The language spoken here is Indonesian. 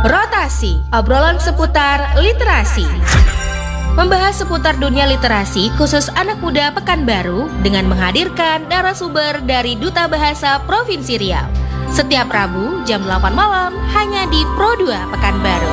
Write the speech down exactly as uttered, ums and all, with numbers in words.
Rotasi, obrolan seputar literasi. Membahas seputar dunia literasi khusus anak muda Pekanbaru dengan menghadirkan narasumber dari Duta Bahasa Provinsi Riau. Setiap Rabu jam delapan malam hanya di Pro dua Pekanbaru.